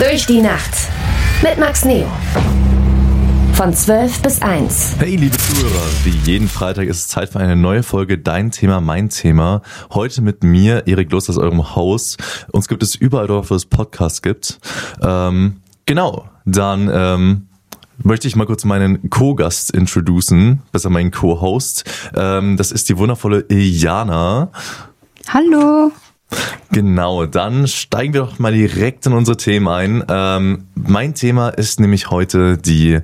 Durch die Nacht mit Max Neo. Von 12 bis 1. Hey liebe Zuhörer, wie jeden Freitag ist es Zeit für eine neue Folge Dein Thema, mein Thema. Heute mit mir, Erik Lust aus eurem Haus. Uns gibt es überall dort, wo es Podcasts gibt. Genau, dann möchte ich mal kurz meinen Co-Gast introducen, besser meinen Co-Host. Das ist die wundervolle Iliana. Hallo. Genau, dann steigen wir doch mal direkt in unsere Themen ein. Mein Thema ist nämlich heute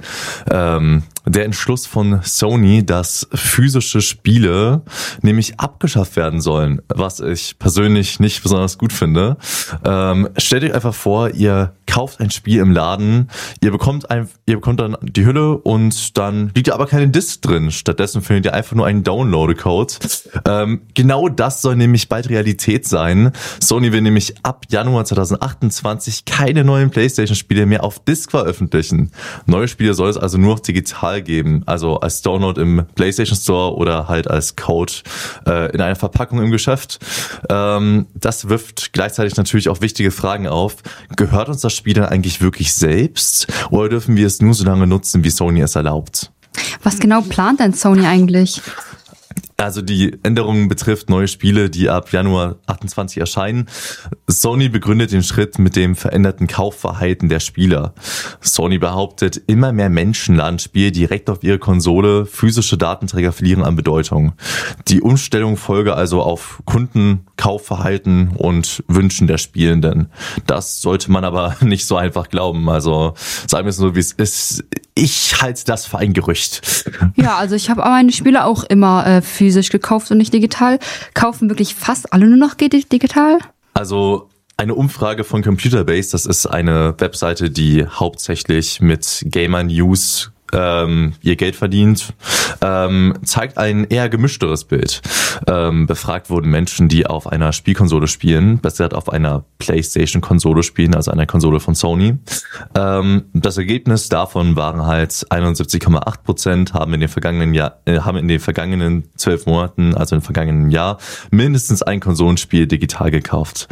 der Entschluss von Sony, dass physische Spiele nämlich abgeschafft werden sollen, was ich persönlich nicht besonders gut finde. Stellt euch einfach vor, ihr kauft ein Spiel im Laden, ihr bekommt dann die Hülle und dann liegt da aber keine Disc drin. Stattdessen findet ihr einfach nur einen Download-Code. Genau das soll nämlich bald Realität sein. Sony will nämlich ab Januar 2028 keine neuen PlayStation-Spiele mehr auf Disc veröffentlichen. Neue Spiele soll es also nur noch digital geben, also als Download im PlayStation Store oder halt als Code in einer Verpackung im Geschäft. Das wirft gleichzeitig natürlich auch wichtige Fragen auf. Gehört uns das Spiel dann eigentlich wirklich selbst oder dürfen wir es nur so lange nutzen, wie Sony es erlaubt? Was genau plant denn Sony eigentlich? Also die Änderung betrifft neue Spiele, die ab Januar 28 erscheinen. Sony begründet den Schritt mit dem veränderten Kaufverhalten der Spieler. Sony behauptet, immer mehr Menschen laden Spiele direkt auf ihre Konsole, physische Datenträger verlieren an Bedeutung. Die Umstellung folge also auf Kundenkaufverhalten und Wünschen der Spielenden. Das sollte man aber nicht so einfach glauben. Also sagen wir es so, wie es ist. Ich halte das für ein Gerücht. Ja, also ich habe meine Spiele auch immer physisch gekauft und nicht digital. Kaufen wirklich fast alle nur noch digital? Also eine Umfrage von Computerbase, das ist eine Webseite, die hauptsächlich mit Gamer News ihr Geld verdient, zeigt ein eher gemischteres Bild. Befragt wurden Menschen, die auf einer Spielkonsole spielen, besser gesagt auf einer PlayStation-Konsole spielen, also einer Konsole von Sony. Das Ergebnis davon waren halt 71,8% haben in den vergangenen 12 Monaten, also im vergangenen Jahr, mindestens ein Konsolenspiel digital gekauft.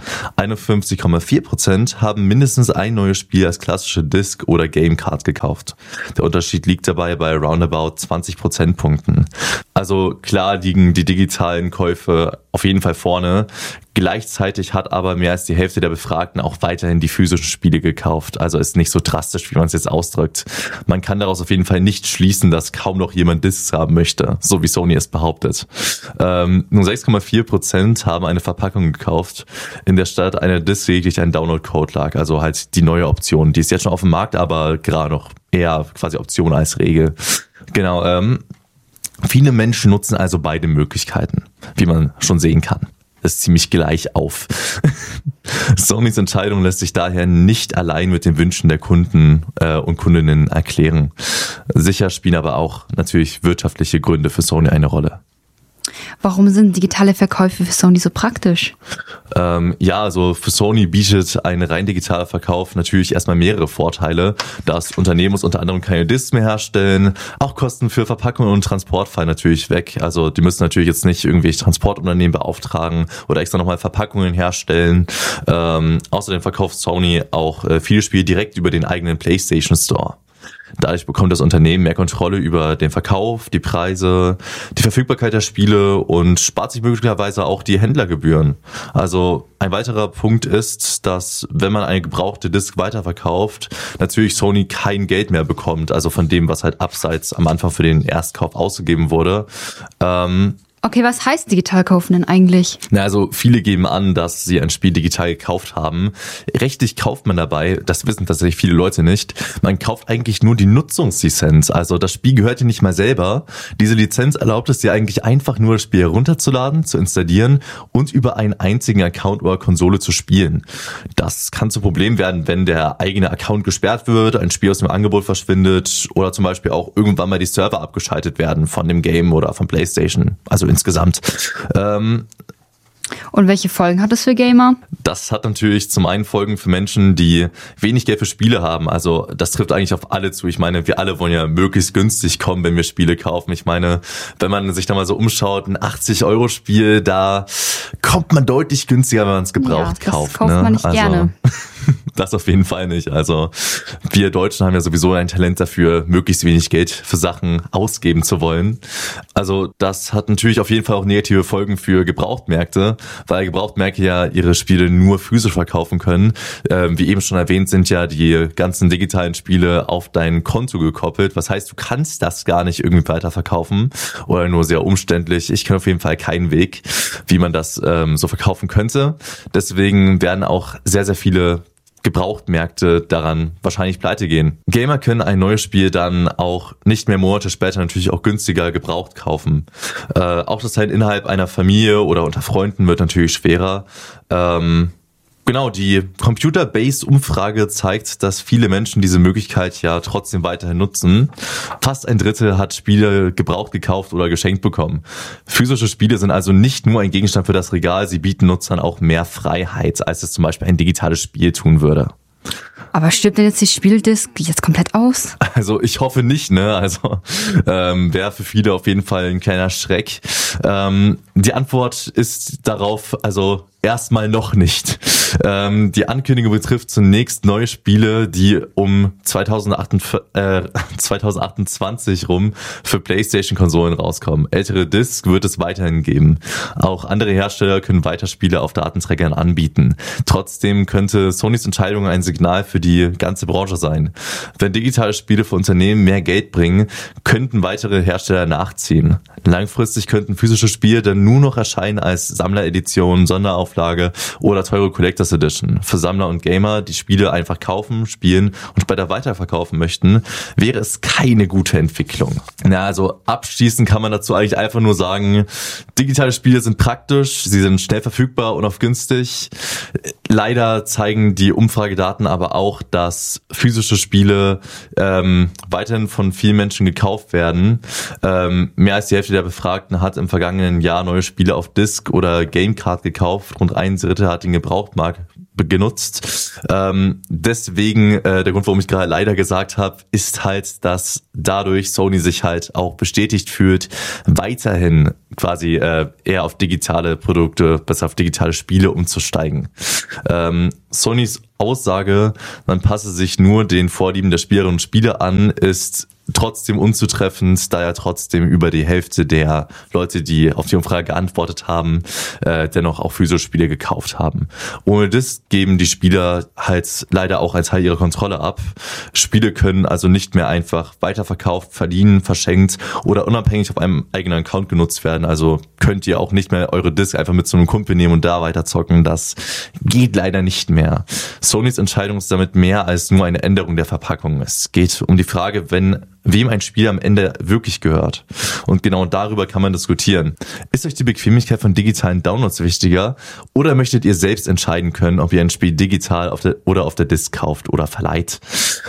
51,4% haben mindestens ein neues Spiel als klassische Disc oder Gamecard gekauft. Der Unterschied liegt dabei bei roundabout 20 Prozentpunkten. Also klar liegen die digitalen Käufe auf jeden Fall vorne. Gleichzeitig hat aber mehr als die Hälfte der Befragten auch weiterhin die physischen Spiele gekauft. Also ist nicht so drastisch, wie man es jetzt ausdrückt. Man kann daraus auf jeden Fall nicht schließen, dass kaum noch jemand Discs haben möchte, so wie Sony es behauptet. Nur 6,4% haben eine Verpackung gekauft, in der statt einer Disc lediglich ein Download-Code lag. Also halt die neue Option. Die ist jetzt schon auf dem Markt, aber gerade noch eher quasi Option als Regel. Genau, viele Menschen nutzen also beide Möglichkeiten, wie man schon sehen kann. Das ist ziemlich gleich auf. Sonys Entscheidung lässt sich daher nicht allein mit den Wünschen der Kunden und Kundinnen erklären. Sicher spielen aber auch natürlich wirtschaftliche Gründe für Sony eine Rolle. Warum sind digitale Verkäufe für Sony so praktisch? Also für Sony bietet ein rein digitaler Verkauf natürlich erstmal mehrere Vorteile. Das Unternehmen muss unter anderem keine Discs mehr herstellen. Auch Kosten für Verpackung und Transport fallen natürlich weg. Also die müssen natürlich jetzt nicht irgendwelche Transportunternehmen beauftragen oder extra nochmal Verpackungen herstellen. Außerdem verkauft Sony auch viele Spiele direkt über den eigenen PlayStation Store. Dadurch bekommt das Unternehmen mehr Kontrolle über den Verkauf, die Preise, die Verfügbarkeit der Spiele und spart sich möglicherweise auch die Händlergebühren. Also ein weiterer Punkt ist, dass wenn man eine gebrauchte Disc weiterverkauft, natürlich Sony kein Geld mehr bekommt, also von dem, was halt abseits am Anfang für den Erstkauf ausgegeben wurde. Okay, was heißt digital kaufen denn eigentlich? Also viele geben an, dass sie ein Spiel digital gekauft haben. Rechtlich kauft man dabei, das wissen tatsächlich viele Leute nicht, man kauft eigentlich nur die Nutzungslizenz. Also das Spiel gehört dir nicht mal selber. Diese Lizenz erlaubt es dir eigentlich einfach nur, das Spiel herunterzuladen, zu installieren und über einen einzigen Account oder Konsole zu spielen. Das kann zum Problem werden, wenn der eigene Account gesperrt wird, ein Spiel aus dem Angebot verschwindet oder zum Beispiel auch irgendwann mal die Server abgeschaltet werden von dem Game oder von PlayStation. Also insgesamt. Und welche Folgen hat das für Gamer? Das hat natürlich zum einen Folgen für Menschen, die wenig Geld für Spiele haben. Also das trifft eigentlich auf alle zu. Ich meine, wir alle wollen ja möglichst günstig kommen, wenn wir Spiele kaufen. Ich meine, wenn man sich da mal so umschaut, ein 80-Euro-Spiel, da kommt man deutlich günstiger, wenn man es gebraucht kauft. Das kauft man nicht gerne. Das auf jeden Fall nicht. Also wir Deutschen haben ja sowieso ein Talent dafür, möglichst wenig Geld für Sachen ausgeben zu wollen. Also das hat natürlich auf jeden Fall auch negative Folgen für Gebrauchtmärkte, weil Gebrauchtmärkte ja ihre Spiele nur physisch verkaufen können. Wie eben schon erwähnt, sind ja die ganzen digitalen Spiele auf dein Konto gekoppelt. Was heißt, du kannst das gar nicht irgendwie weiterverkaufen oder nur sehr umständlich. Ich kenne auf jeden Fall keinen Weg, wie man das so verkaufen könnte. Deswegen werden auch sehr, sehr viele Gebrauchtmärkte daran wahrscheinlich pleite gehen. Gamer können ein neues Spiel dann auch nicht mehr Monate später natürlich auch günstiger gebraucht kaufen. Auch das halt innerhalb einer Familie oder unter Freunden wird natürlich schwerer. Genau, die Computer-Based-Umfrage zeigt, dass viele Menschen diese Möglichkeit ja trotzdem weiterhin nutzen. Fast ein Drittel hat Spiele gebraucht gekauft oder geschenkt bekommen. Physische Spiele sind also nicht nur ein Gegenstand für das Regal, sie bieten Nutzern auch mehr Freiheit, als es zum Beispiel ein digitales Spiel tun würde. Aber stirbt denn jetzt die Spieldisk jetzt komplett aus? Also ich hoffe nicht, ne? Also wäre für viele auf jeden Fall ein kleiner Schreck. Die Antwort ist darauf, also erstmal noch nicht. Die Ankündigung betrifft zunächst neue Spiele, die um 2028 rum für PlayStation-Konsolen rauskommen. Ältere Discs wird es weiterhin geben. Auch andere Hersteller können weiter Spiele auf Datenträgern anbieten. Trotzdem könnte Sonys Entscheidung ein Signal für die ganze Branche sein. Wenn digitale Spiele für Unternehmen mehr Geld bringen, könnten weitere Hersteller nachziehen. Langfristig könnten physische Spiele dann nur noch erscheinen als Sammleredition, Sonderauflage oder teure Collectors Edition. Für Sammler und Gamer, die Spiele einfach kaufen, spielen und später weiterverkaufen möchten, wäre es keine gute Entwicklung. Na, also abschließend kann man dazu eigentlich einfach nur sagen, digitale Spiele sind praktisch, sie sind schnell verfügbar und auch günstig. Leider zeigen die Umfragedaten aber auch, dass physische Spiele weiterhin von vielen Menschen gekauft werden. Mehr als die Hälfte der Befragten hat im vergangenen Jahr neue Spiele auf Disc oder Gamecard gekauft. Rund ein Drittel hat den Gebrauchtmarkt genutzt. Deswegen, der Grund, warum ich gerade leider gesagt habe, ist halt, dass dadurch Sony sich halt auch bestätigt fühlt, weiterhin quasi eher auf digitale Produkte, besser auf digitale Spiele umzusteigen. Sonys Aussage, man passe sich nur den Vorlieben der Spielerinnen und Spieler an, ist trotzdem unzutreffend, da ja trotzdem über die Hälfte der Leute, die auf die Umfrage geantwortet haben, dennoch auch physische Spiele gekauft haben. Ohne das geben die Spieler halt leider auch einen Teil ihrer Kontrolle ab. Spiele können also nicht mehr einfach weiterverkauft, verliehen, verschenkt oder unabhängig auf einem eigenen Account genutzt werden. Also könnt ihr auch nicht mehr eure Disc einfach mit so einem Kumpel nehmen und da weiter zocken. Das geht leider nicht mehr. Sonys Entscheidung ist damit mehr als nur eine Änderung der Verpackung. Es geht um die Frage, wem ein Spiel am Ende wirklich gehört. Und genau darüber kann man diskutieren. Ist euch die Bequemlichkeit von digitalen Downloads wichtiger oder möchtet ihr selbst entscheiden können, ob ihr ein Spiel digital auf der Disc kauft oder verleiht?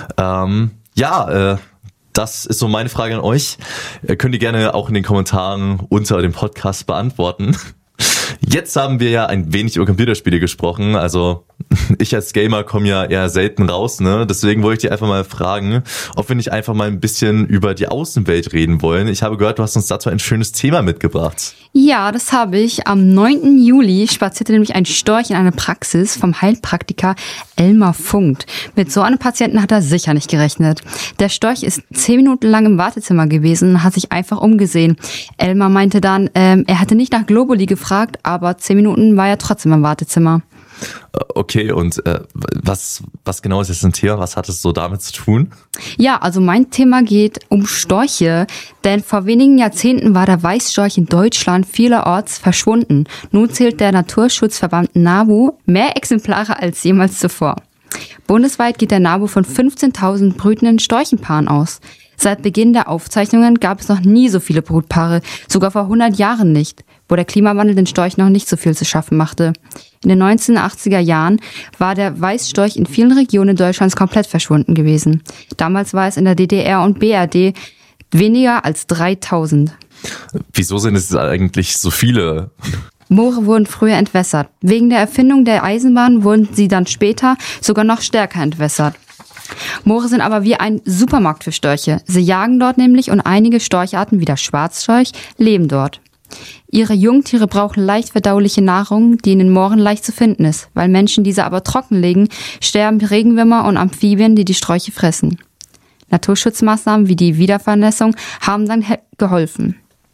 Das ist so meine Frage an euch. Könnt ihr gerne auch in den Kommentaren unter dem Podcast beantworten. Jetzt haben wir ja ein wenig über Computerspiele gesprochen, also ich als Gamer komme ja eher selten raus, ne? Deswegen wollte ich dich einfach mal fragen, ob wir nicht einfach mal ein bisschen über die Außenwelt reden wollen. Ich habe gehört, du hast uns dazu ein schönes Thema mitgebracht. Ja, das habe ich. Am 9. Juli spazierte nämlich ein Storch in eine Praxis vom Heilpraktiker Elmar Funkt. Mit so einem Patienten hat er sicher nicht gerechnet. Der Storch ist 10 Minuten lang im Wartezimmer gewesen und hat sich einfach umgesehen. Elmar meinte dann, er hatte nicht nach Globuli gefragt, aber 10 Minuten war er trotzdem im Wartezimmer. Okay, und was genau ist jetzt ein Thema? Was hat es so damit zu tun? Ja, also mein Thema geht um Störche, denn vor wenigen Jahrzehnten war der Weißstorch in Deutschland vielerorts verschwunden. Nun zählt der Naturschutzverband NABU mehr Exemplare als jemals zuvor. Bundesweit geht der NABU von 15.000 brütenden Storchenpaaren aus. Seit Beginn der Aufzeichnungen gab es noch nie so viele Brutpaare, sogar vor 100 Jahren nicht, wo der Klimawandel den Storch noch nicht so viel zu schaffen machte. In den 1980er Jahren war der Weißstorch in vielen Regionen Deutschlands komplett verschwunden gewesen. Damals war es in der DDR und BRD weniger als 3.000. Wieso sind es eigentlich so viele? Moore wurden früher entwässert. Wegen der Erfindung der Eisenbahn wurden sie dann später sogar noch stärker entwässert. Moore sind aber wie ein Supermarkt für Störche. Sie jagen dort nämlich und einige Storcharten wie der Schwarzstorch leben dort. Ihre Jungtiere brauchen leicht verdauliche Nahrung, die in den Mooren leicht zu finden ist. Weil Menschen diese aber trockenlegen, sterben Regenwürmer und Amphibien, die die Sträuche fressen. Naturschutzmaßnahmen wie die Wiedervernässung haben dann geholfen.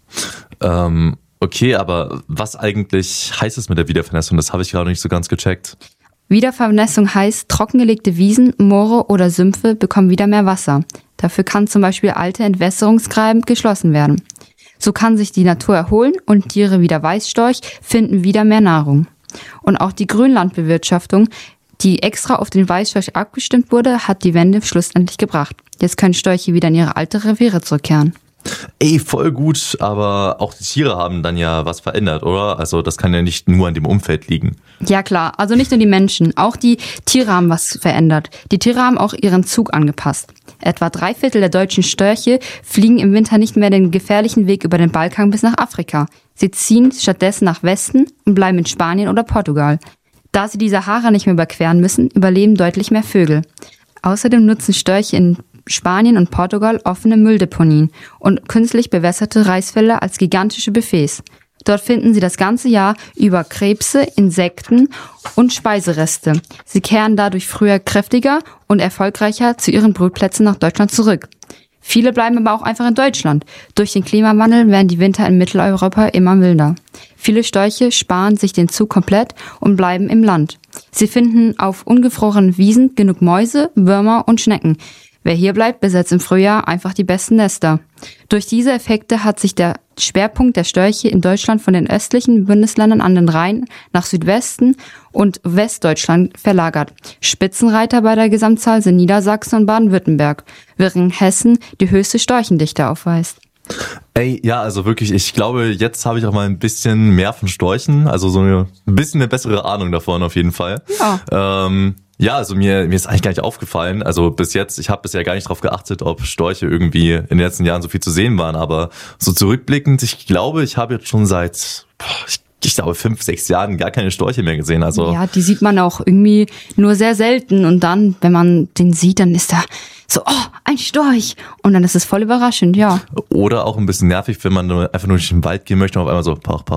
Okay, aber was eigentlich heißt es mit der Wiedervernässung? Das habe ich gerade nicht so ganz gecheckt. Wiedervernässung heißt, trockengelegte Wiesen, Moore oder Sümpfe bekommen wieder mehr Wasser. Dafür kann zum Beispiel alte Entwässerungsgräben geschlossen werden. So kann sich die Natur erholen und Tiere wie der Weißstorch finden wieder mehr Nahrung. Und auch die Grünlandbewirtschaftung, die extra auf den Weißstorch abgestimmt wurde, hat die Wende schlussendlich gebracht. Jetzt können Störche wieder in ihre alte Reviere zurückkehren. Ey, voll gut, aber auch die Tiere haben dann ja was verändert, oder? Also das kann ja nicht nur an dem Umfeld liegen. Ja klar, also nicht nur die Menschen, auch die Tiere haben was verändert. Die Tiere haben auch ihren Zug angepasst. Etwa 3/4 der deutschen Störche fliegen im Winter nicht mehr den gefährlichen Weg über den Balkan bis nach Afrika. Sie ziehen stattdessen nach Westen und bleiben in Spanien oder Portugal. Da sie die Sahara nicht mehr überqueren müssen, überleben deutlich mehr Vögel. Außerdem nutzen Störche in Spanien und Portugal offene Mülldeponien und künstlich bewässerte Reisfelder als gigantische Buffets. Dort finden sie das ganze Jahr über Krebse, Insekten und Speisereste. Sie kehren dadurch früher kräftiger und erfolgreicher zu ihren Brutplätzen nach Deutschland zurück. Viele bleiben aber auch einfach in Deutschland. Durch den Klimawandel werden die Winter in Mitteleuropa immer milder. Viele Störche sparen sich den Zug komplett und bleiben im Land. Sie finden auf ungefrorenen Wiesen genug Mäuse, Würmer und Schnecken. Wer hier bleibt, besetzt im Frühjahr einfach die besten Nester. Durch diese Effekte hat sich der Schwerpunkt der Störche in Deutschland von den östlichen Bundesländern an den Rhein nach Südwesten und Westdeutschland verlagert. Spitzenreiter bei der Gesamtzahl sind Niedersachsen und Baden-Württemberg, während Hessen die höchste Storchendichte aufweist. Ey, ja, also wirklich, ich glaube, jetzt habe ich auch mal ein bisschen mehr von Storchen, also so ein bisschen eine bessere Ahnung davon auf jeden Fall. Ja. Ja, also mir ist eigentlich gar nicht aufgefallen, also bis jetzt, ich habe bisher gar nicht drauf geachtet, ob Storche irgendwie in den letzten Jahren so viel zu sehen waren, aber so zurückblickend, ich glaube, ich habe jetzt schon seit, ich glaube 5, 6 Jahren gar keine Storche mehr gesehen. Also ja, die sieht man auch irgendwie nur sehr selten und dann, wenn man den sieht, dann ist da so, oh, ein Storch. Und dann ist es voll überraschend, ja. Oder auch ein bisschen nervig, wenn man einfach nur durch den Wald gehen möchte und auf einmal so, pach.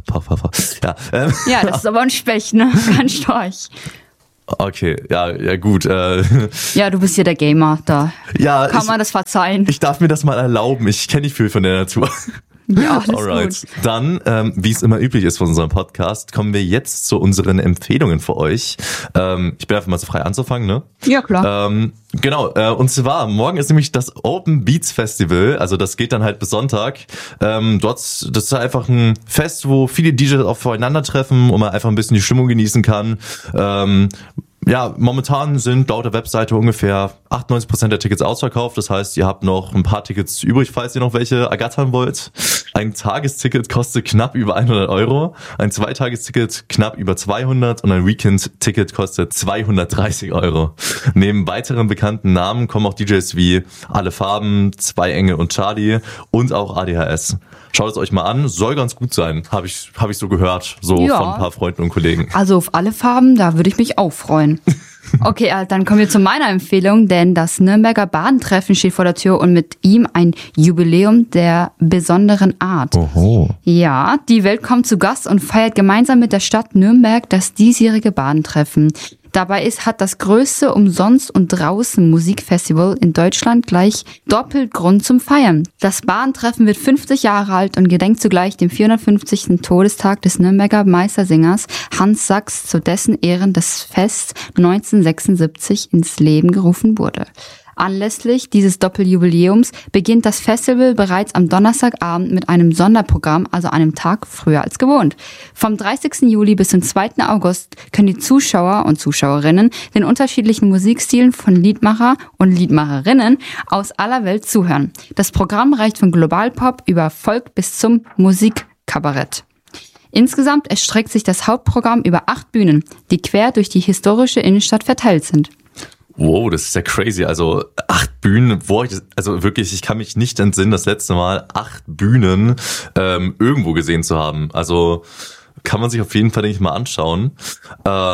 Ja, ja, das ist aber ein Specht, ne? Kein Storch. Okay, ja gut. Ja, du bist ja der Gamer, da ja, kann man das verzeihen. Ich darf mir das mal erlauben, ich kenne nicht viel von der Natur. Ja, das Alright. ist gut. Dann, wie es immer üblich ist von unserem Podcast, kommen wir jetzt zu unseren Empfehlungen für euch. Ich bin einfach mal so frei anzufangen, ne? Ja, klar. Genau, und zwar, morgen ist nämlich das Open Beats Festival, also das geht dann halt bis Sonntag. Das ist einfach ein Fest, wo viele DJs aufeinandertreffen und man einfach ein bisschen die Stimmung genießen kann. Ja, momentan sind laut der Webseite ungefähr 98% der Tickets ausverkauft. Das heißt, ihr habt noch ein paar Tickets übrig, falls ihr noch welche ergattern wollt. Ein Tagesticket kostet knapp über 100 €, ein Zweitagesticket knapp über 200 und ein Weekend-Ticket kostet 230 €. Neben weiteren bekannten Namen kommen auch DJs wie Alle Farben, Zwei Engel und Charlie und auch ADHS. Schaut es euch mal an, soll ganz gut sein, habe ich so gehört, so Ja. von ein paar Freunden und Kollegen. Also auf alle Farben, da würde ich mich auch freuen. Okay, dann kommen wir zu meiner Empfehlung, denn das Nürnberger Badentreffen steht vor der Tür und mit ihm ein Jubiläum der besonderen Art. Oho. Ja, die Welt kommt zu Gast und feiert gemeinsam mit der Stadt Nürnberg das diesjährige Badentreffen. Dabei hat das größte Umsonst- und draußen Musikfestival in Deutschland gleich doppelt Grund zum Feiern. Das Badentreffen wird 50 Jahre alt und gedenkt zugleich dem 450. Todestag des Nürnberger Meistersingers Hans Sachs, zu dessen Ehren das Fest 1976 ins Leben gerufen wurde. Anlässlich dieses Doppeljubiläums beginnt das Festival bereits am Donnerstagabend mit einem Sonderprogramm, also einem Tag früher als gewohnt. Vom 30. Juli bis zum 2. August können die Zuschauer und Zuschauerinnen den unterschiedlichen Musikstilen von Liedmacher und Liedmacherinnen aus aller Welt zuhören. Das Programm reicht von Globalpop über Folk bis zum Musikkabarett. Insgesamt erstreckt sich das Hauptprogramm über 8 Bühnen, die quer durch die historische Innenstadt verteilt sind. Wow, das ist ja crazy. Also 8 Bühnen, also wirklich, ich kann mich nicht entsinnen, das letzte Mal 8 Bühnen irgendwo gesehen zu haben. Also kann man sich auf jeden Fall, denke ich, mal anschauen.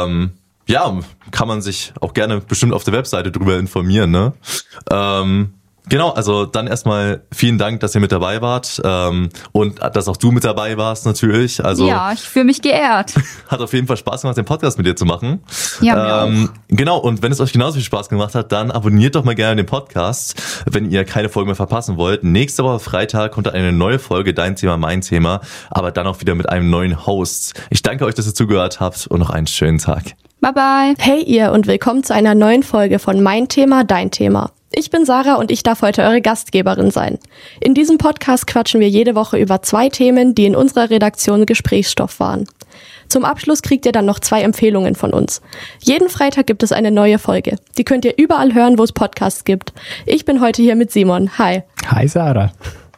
Ja, kann man sich auch gerne bestimmt auf der Webseite drüber informieren, ne? Genau, also dann erstmal vielen Dank, dass ihr mit dabei wart und dass auch du mit dabei warst natürlich. Also ja, ich fühle mich geehrt. Hat auf jeden Fall Spaß gemacht, den Podcast mit dir zu machen. Ja, mir auch. Genau, und wenn es euch genauso viel Spaß gemacht hat, dann abonniert doch mal gerne den Podcast, wenn ihr keine Folge mehr verpassen wollt. Nächste Woche Freitag kommt eine neue Folge, dein Thema, mein Thema, aber dann auch wieder mit einem neuen Host. Ich danke euch, dass ihr zugehört habt und noch einen schönen Tag. Bye bye. Hey ihr und willkommen zu einer neuen Folge von Mein Thema, dein Thema. Ich bin Sarah und ich darf heute eure Gastgeberin sein. In diesem Podcast quatschen wir jede Woche über 2 Themen, die in unserer Redaktion Gesprächsstoff waren. Zum Abschluss kriegt ihr dann noch 2 Empfehlungen von uns. Jeden Freitag gibt es eine neue Folge. Die könnt ihr überall hören, wo es Podcasts gibt. Ich bin heute hier mit Simon. Hi. Hi Sarah.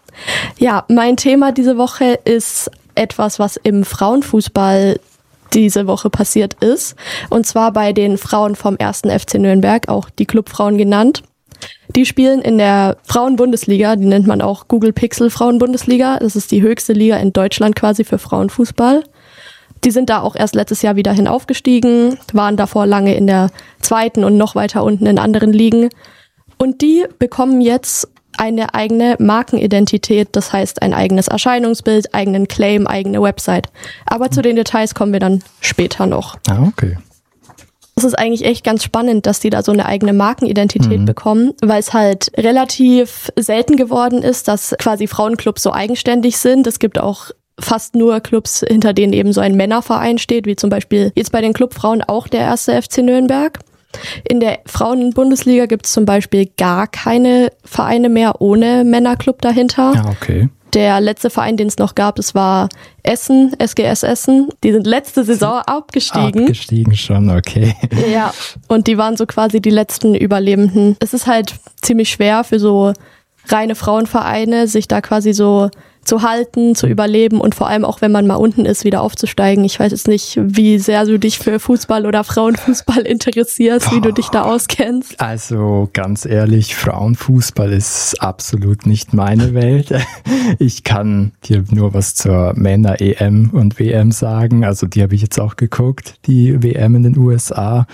Ja, mein Thema diese Woche ist etwas, was im Frauenfußball diese Woche passiert ist. Und zwar bei den Frauen vom 1. FC Nürnberg, auch die Clubfrauen genannt. Die spielen in der Frauenbundesliga, die nennt man auch Google Pixel Frauenbundesliga. Das ist die höchste Liga in Deutschland quasi für Frauenfußball. Die sind da auch erst letztes Jahr wieder hin aufgestiegen, waren davor lange in der 2. und noch weiter unten in anderen Ligen. Und die bekommen jetzt eine eigene Markenidentität, das heißt ein eigenes Erscheinungsbild, eigenen Claim, eigene Website. Aber zu den Details kommen wir dann später noch. Ah, okay. Es ist eigentlich echt ganz spannend, dass die da so eine eigene Markenidentität bekommen, weil es halt relativ selten geworden ist, dass quasi Frauenclubs so eigenständig sind. Es gibt auch fast nur Clubs, hinter denen eben so ein Männerverein steht, wie zum Beispiel jetzt bei den Clubfrauen auch der 1. FC Nürnberg. In der Frauenbundesliga gibt es zum Beispiel gar keine Vereine mehr ohne Männerclub dahinter. Ja, okay. Der letzte Verein, den es noch gab, das war Essen, SGS Essen. Die sind letzte Saison abgestiegen. Abgestiegen schon, okay. Ja, und die waren so quasi die letzten Überlebenden. Es ist halt ziemlich schwer für so reine Frauenvereine, sich da quasi so zu halten, zu überleben und vor allem auch, wenn man mal unten ist, wieder aufzusteigen. Ich weiß jetzt nicht, wie sehr du dich für Fußball oder Frauenfußball interessierst, wie du dich da auskennst. Also ganz ehrlich, Frauenfußball ist absolut nicht meine Welt. Ich kann dir nur was zur Männer-EM und WM sagen. Also die habe ich jetzt auch geguckt, die WM in den USA.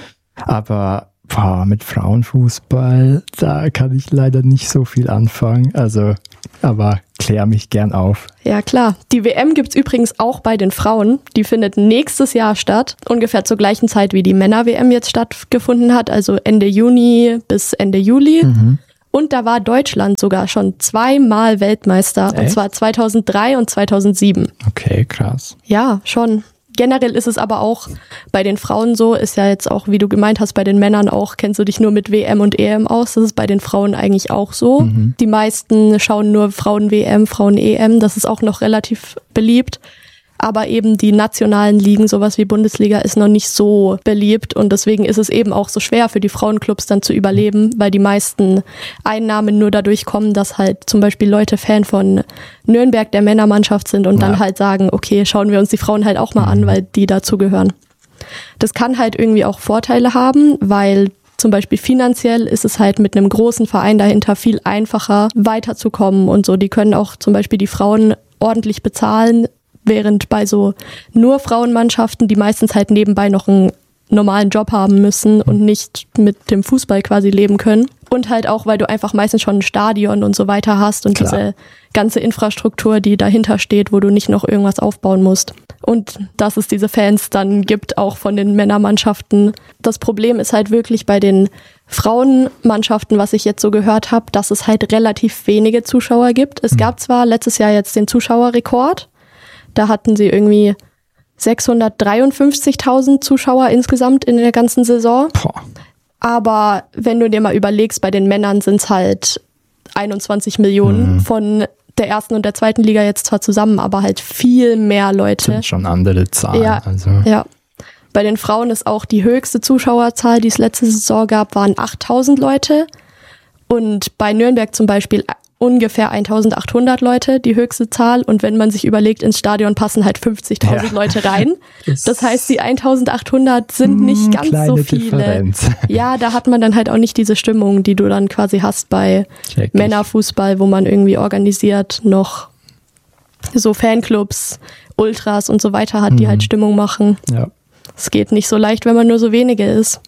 Aber mit Frauenfußball, da kann ich leider nicht so viel anfangen. Also, aber klär mich gern auf. Ja, klar. Die WM gibt's übrigens auch bei den Frauen. Die findet nächstes Jahr statt. Ungefähr zur gleichen Zeit, wie die Männer-WM jetzt stattgefunden hat. Also Ende Juni bis Ende Juli. Und da war Deutschland sogar schon 2-mal Weltmeister. Echt? Und zwar 2003 und 2007. Okay, krass. Ja, schon. Generell ist es aber auch bei den Frauen so, ist ja jetzt auch, wie du gemeint hast, bei den Männern auch, kennst du dich nur mit WM und EM aus, das ist bei den Frauen eigentlich auch so. Die meisten schauen nur Frauen-WM, Frauen-EM, das ist auch noch relativ beliebt. Aber eben die nationalen Ligen, sowas wie Bundesliga, ist noch nicht so beliebt und deswegen ist es eben auch so schwer für die Frauenclubs dann zu überleben, weil die meisten Einnahmen nur dadurch kommen, dass halt zum Beispiel Leute Fan von Nürnberg, der Männermannschaft sind und dann halt sagen, okay, schauen wir uns die Frauen halt auch mal an, weil die dazugehören. Das kann halt irgendwie auch Vorteile haben, weil zum Beispiel finanziell ist es halt mit einem großen Verein dahinter viel einfacher weiterzukommen und so. Die können auch zum Beispiel die Frauen ordentlich bezahlen, während bei so nur Frauenmannschaften, die meistens halt nebenbei noch einen normalen Job haben müssen und nicht mit dem Fußball quasi leben können. Und halt auch, weil du einfach meistens schon ein Stadion und so weiter hast und diese ganze Infrastruktur, die dahinter steht, wo du nicht noch irgendwas aufbauen musst. Und dass es diese Fans dann gibt, auch von den Männermannschaften. Das Problem ist halt wirklich bei den Frauenmannschaften, was ich jetzt so gehört habe, dass es halt relativ wenige Zuschauer gibt. Es gab zwar letztes Jahr jetzt den Zuschauerrekord, da hatten sie irgendwie 653.000 Zuschauer insgesamt in der ganzen Saison. Boah. Aber wenn du dir mal überlegst, bei den Männern sind es halt 21 Millionen von der 1. und der 2. Liga jetzt zwar zusammen, aber halt viel mehr Leute. Sind schon andere Zahlen. Ja, also. ja. Bei den Frauen ist auch die höchste Zuschauerzahl, die es letzte Saison gab, waren 8.000 Leute. Und bei Nürnberg zum Beispiel ungefähr 1.800 Leute, die höchste Zahl. Und wenn man sich überlegt, ins Stadion passen halt 50.000 Leute rein. Das heißt, die 1.800 sind nicht ganz so viele. Differenz. Ja, da hat man dann halt auch nicht diese Stimmung, die du dann quasi hast bei Männerfußball, wo man irgendwie organisiert noch so Fanclubs, Ultras und so weiter hat, die halt Stimmung machen. Ja. Es geht nicht so leicht, wenn man nur so wenige ist.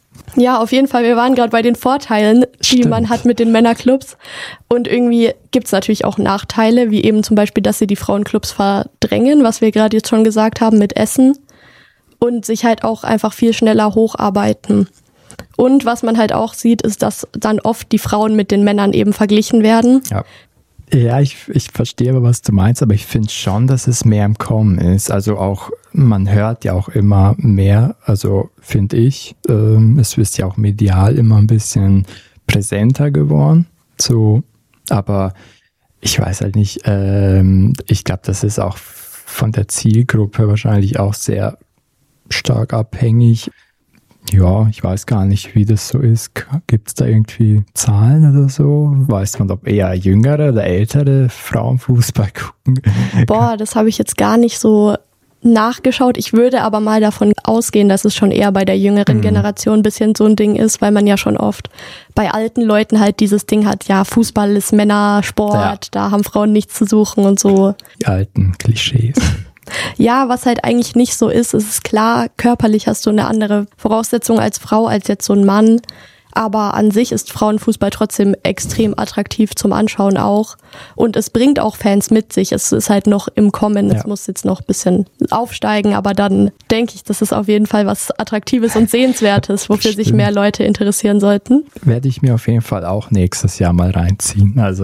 Ja, auf jeden Fall. Wir waren gerade bei den Vorteilen, die man hat mit den Männerclubs. Und irgendwie gibt's natürlich auch Nachteile, wie eben zum Beispiel, dass sie die Frauenclubs verdrängen, was wir gerade jetzt schon gesagt haben mit Essen. Und sich halt auch einfach viel schneller hocharbeiten. Und was man halt auch sieht, ist, dass dann oft die Frauen mit den Männern eben verglichen werden. Ja, ich verstehe aber, was du meinst, aber ich finde schon, dass es mehr im Kommen ist. Also auch, man hört ja auch immer mehr, also finde ich, es ist ja auch medial immer ein bisschen präsenter geworden. So, aber ich weiß halt nicht, ich glaube, das ist auch von der Zielgruppe wahrscheinlich auch sehr stark abhängig. Ja, ich weiß gar nicht, wie das so ist. Gibt es da irgendwie Zahlen oder so? Weiß man, ob eher jüngere oder ältere Frauenfußball gucken? Boah, das habe ich jetzt gar nicht so nachgeschaut. Ich würde aber mal davon ausgehen, dass es schon eher bei der jüngeren Generation ein bisschen so ein Ding ist, weil man ja schon oft bei alten Leuten halt dieses Ding hat, ja, Fußball ist Männersport, da haben Frauen nichts zu suchen und so. Die alten Klischees. Ja, was halt eigentlich nicht so ist, ist klar, körperlich hast du eine andere Voraussetzung als Frau, als jetzt so ein Mann. Aber an sich ist Frauenfußball trotzdem extrem attraktiv zum Anschauen auch. Und es bringt auch Fans mit sich. Es ist halt noch im Kommen. Es muss jetzt noch ein bisschen aufsteigen. Aber dann denke ich, das ist auf jeden Fall was Attraktives und Sehenswertes, wofür sich mehr Leute interessieren sollten. Werde ich mir auf jeden Fall auch nächstes Jahr mal reinziehen. Also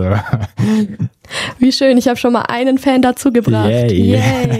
wie schön, ich habe schon mal einen Fan dazu gebracht. Yay.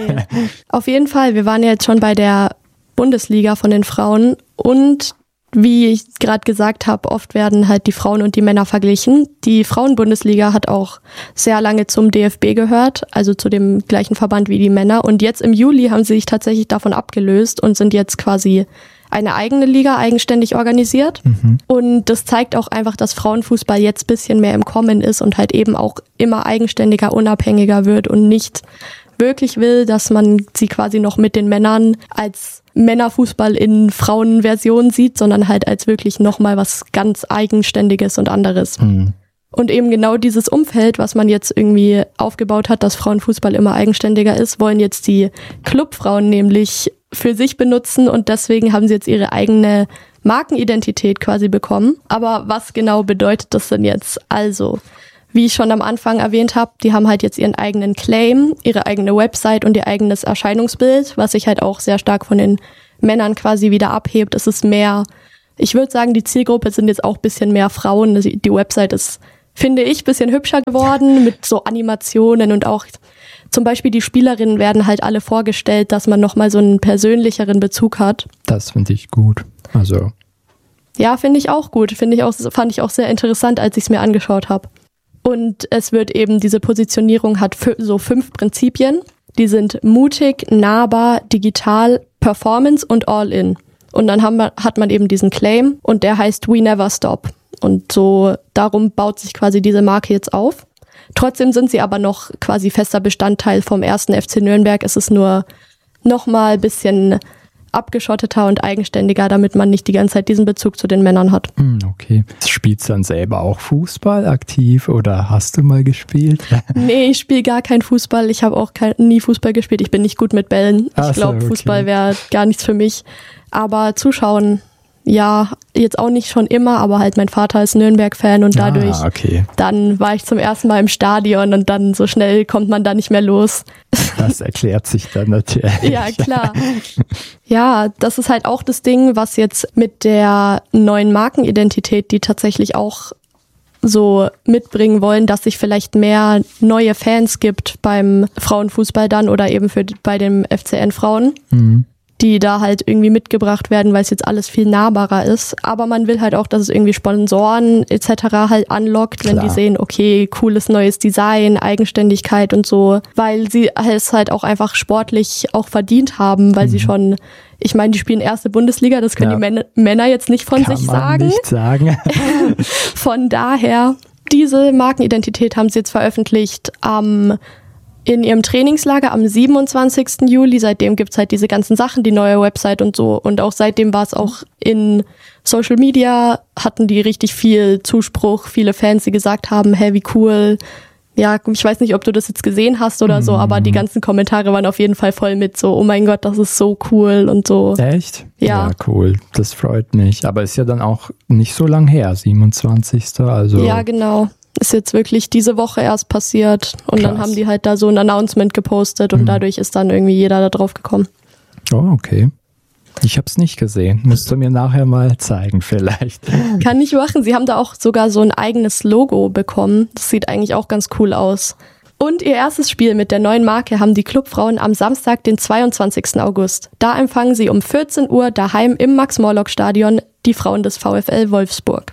Auf jeden Fall, wir waren ja jetzt schon bei der Bundesliga von den Frauen und wie ich gerade gesagt habe, oft werden halt die Frauen und die Männer verglichen. Die Frauenbundesliga hat auch sehr lange zum DFB gehört, also zu dem gleichen Verband wie die Männer. Und jetzt im Juli haben sie sich tatsächlich davon abgelöst und sind jetzt quasi eine eigene Liga, eigenständig organisiert. Und das zeigt auch einfach, dass Frauenfußball jetzt ein bisschen mehr im Kommen ist und halt eben auch immer eigenständiger, unabhängiger wird und nicht wirklich will, dass man sie quasi noch mit den Männern als Männerfußball in Frauenversion sieht, sondern halt als wirklich nochmal was ganz Eigenständiges und anderes. Und eben genau dieses Umfeld, was man jetzt irgendwie aufgebaut hat, dass Frauenfußball immer eigenständiger ist, wollen jetzt die Clubfrauen nämlich für sich benutzen und deswegen haben sie jetzt ihre eigene Markenidentität quasi bekommen. Aber was genau bedeutet das denn jetzt? Also, wie ich schon am Anfang erwähnt habe, die haben halt jetzt ihren eigenen Claim, ihre eigene Website und ihr eigenes Erscheinungsbild, was sich halt auch sehr stark von den Männern quasi wieder abhebt. Es ist mehr, ich würde sagen, die Zielgruppe sind jetzt auch ein bisschen mehr Frauen. Die Website ist, finde ich, ein bisschen hübscher geworden mit so Animationen und auch zum Beispiel die Spielerinnen werden halt alle vorgestellt, dass man nochmal so einen persönlicheren Bezug hat. Das finde ich gut. Also. Ja, finde ich auch gut. Fand ich auch sehr interessant, als ich es mir angeschaut habe. Und es wird eben, diese Positionierung hat so 5 Prinzipien. Die sind mutig, nahbar, digital, Performance und All-In. Und dann hat man eben diesen Claim und der heißt We Never Stop. Und so darum baut sich quasi diese Marke jetzt auf. Trotzdem sind sie aber noch quasi fester Bestandteil vom 1. FC Nürnberg. Es ist nur noch mal ein bisschen abgeschotteter und eigenständiger, damit man nicht die ganze Zeit diesen Bezug zu den Männern hat. Okay. Spielst du dann selber auch Fußball aktiv oder hast du mal gespielt? Nee, ich spiele gar keinen Fußball. Ich habe auch nie Fußball gespielt. Ich bin nicht gut mit Bällen. Ich glaube, okay. Fußball wäre gar nichts für mich. Aber zuschauen, ja, jetzt auch nicht schon immer, aber halt mein Vater ist Nürnberg-Fan und dadurch, dann war ich zum ersten Mal im Stadion und dann so schnell kommt man da nicht mehr los. Das erklärt sich dann natürlich. Ja, klar. Ja, das ist halt auch das Ding, was jetzt mit der neuen Markenidentität, die tatsächlich auch so mitbringen wollen, dass sich vielleicht mehr neue Fans gibt beim Frauenfußball dann oder eben bei den FCN-Frauen. Die da halt irgendwie mitgebracht werden, weil es jetzt alles viel nahbarer ist. Aber man will halt auch, dass es irgendwie Sponsoren etc. halt anlockt, wenn die sehen, okay, cooles neues Design, Eigenständigkeit und so, weil sie es halt auch einfach sportlich auch verdient haben, weil sie schon, ich meine, die spielen 1. Bundesliga, das können die Männer jetzt nicht von sich sagen. Nicht sagen. Von daher, diese Markenidentität haben sie jetzt veröffentlicht in ihrem Trainingslager am 27. Juli. Seitdem gibt's halt diese ganzen Sachen, die neue Website und so. Und auch seitdem war es auch in Social Media, hatten die richtig viel Zuspruch, viele Fans, die gesagt haben, hey, wie cool, ja, ich weiß nicht, ob du das jetzt gesehen hast oder so, aber die ganzen Kommentare waren auf jeden Fall voll mit so, oh mein Gott, das ist so cool und so. Echt? Ja. Ja, cool. Das freut mich. Aber ist ja dann auch nicht so lang her, 27. Also Ja, genau. Ist jetzt wirklich diese Woche erst passiert und dann Krass. haben die halt da so ein Announcement gepostet und dadurch ist dann irgendwie jeder da drauf gekommen. Oh, okay. Ich habe es nicht gesehen. Musst du mir nachher mal zeigen vielleicht. Kann ich machen. Sie haben da auch sogar so ein eigenes Logo bekommen. Das sieht eigentlich auch ganz cool aus. Und ihr erstes Spiel mit der neuen Marke haben die Clubfrauen am Samstag, den 22. August. Da empfangen sie um 14 Uhr daheim im Max-Morlock-Stadion die Frauen des VfL Wolfsburg.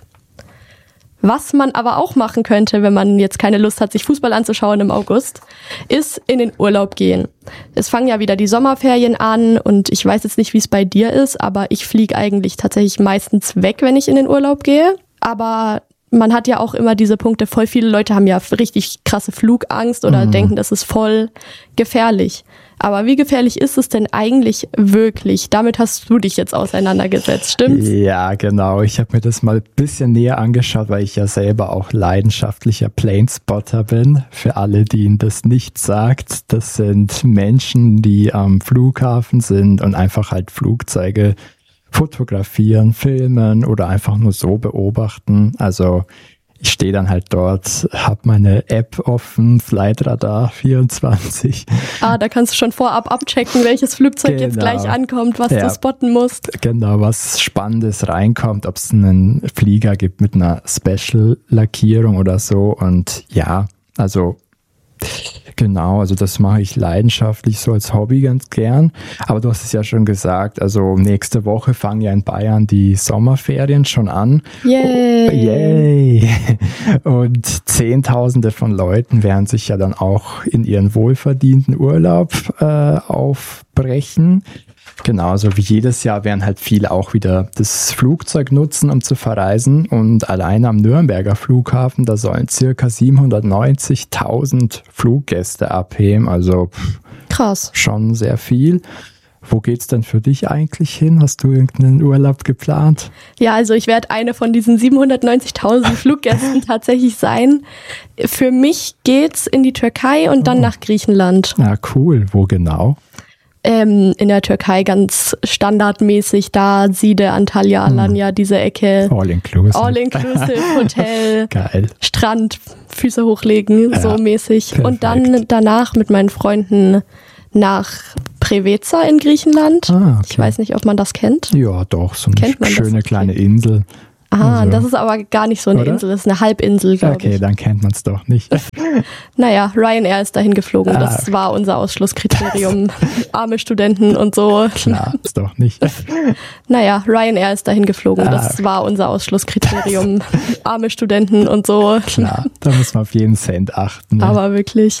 Was man aber auch machen könnte, wenn man jetzt keine Lust hat, sich Fußball anzuschauen im August, ist in den Urlaub gehen. Es fangen ja wieder die Sommerferien an und ich weiß jetzt nicht, wie es bei dir ist, aber ich fliege eigentlich tatsächlich meistens weg, wenn ich in den Urlaub gehe. Aber man hat ja auch immer diese Punkte, voll viele Leute haben ja richtig krasse Flugangst oder denken, das ist voll gefährlich. Aber wie gefährlich ist es denn eigentlich wirklich? Damit hast du dich jetzt auseinandergesetzt, stimmt's? Ja, genau. Ich habe mir das mal ein bisschen näher angeschaut, weil ich ja selber auch leidenschaftlicher Planespotter bin. Für alle, die Ihnen das nicht sagt, das sind Menschen, die am Flughafen sind und einfach halt Flugzeuge fotografieren, filmen oder einfach nur so beobachten. Also ich stehe dann halt dort, habe meine App offen, Flightradar 24. Da kannst du schon vorab abchecken, welches Flugzeug jetzt gleich ankommt, was du spotten musst. Genau, was Spannendes reinkommt, ob es einen Flieger gibt mit einer Special-Lackierung oder so. Und ja, also genau, also das mache ich leidenschaftlich so als Hobby ganz gern. Aber du hast es ja schon gesagt, also nächste Woche fangen ja in Bayern die Sommerferien schon an. Yay! Oh, yay! Und Zehntausende von Leuten werden sich ja dann auch in ihren wohlverdienten Urlaub aufbrechen. Genauso wie jedes Jahr werden halt viele auch wieder das Flugzeug nutzen, um zu verreisen. Und allein am Nürnberger Flughafen, da sollen circa 790.000 Fluggäste abheben. Also Krass. Schon sehr viel. Wo geht's denn für dich eigentlich hin? Hast du irgendeinen Urlaub geplant? Ja, also ich werde eine von diesen 790.000 Fluggästen tatsächlich sein. Für mich geht's in die Türkei und dann nach Griechenland. Na cool, wo genau? In der Türkei ganz standardmäßig, da Side, Antalya, Alanya, diese Ecke. All-inclusive. All-inclusive, Hotel, Geil. Strand, Füße hochlegen, Ja, so mäßig. perfekt. Und dann danach mit meinen Freunden nach Preveza in Griechenland. Ah, okay. Ich weiß nicht, ob man das kennt. Ja, doch, so eine Kennt man das? schöne kleine Insel. Aha, Also. das ist aber gar nicht so eine Oder? Insel, das ist eine Halbinsel, glaube Okay, ich. dann kennt man es doch nicht. Naja, Ryanair ist dahin geflogen, das war unser Ausschlusskriterium. Arme Studenten und so. Klar, ist doch nicht. Naja, Ryanair ist dahin geflogen, das war unser Ausschlusskriterium. Arme Studenten und so. Klar, da muss man auf jeden Cent achten. Ne? Aber wirklich.